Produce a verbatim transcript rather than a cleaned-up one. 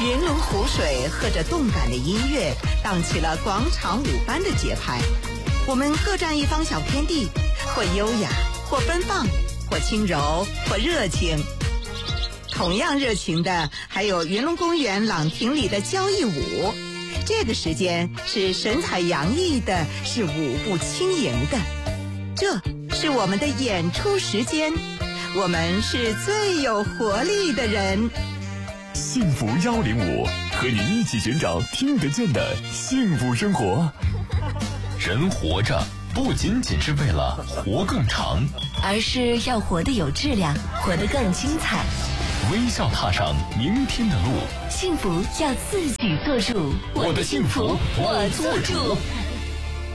云龙湖水和着动感的音乐，荡起了广场舞般的节拍。我们各占一方小天地，或优雅，或奔放，或轻柔，或热情。同样热情的还有云龙公园朗亭里的交谊舞，这个时间是神采洋溢的，是舞步轻盈的。这是我们的演出时间，我们是最有活力的人。 幸福幺零五，和你一起寻找听得见的幸福生活。 人活着不仅仅是为了活更长， 而是要活得有质量，活得更精彩。 微笑踏上明天的路， 幸福要自己做主。 我的幸福我做主。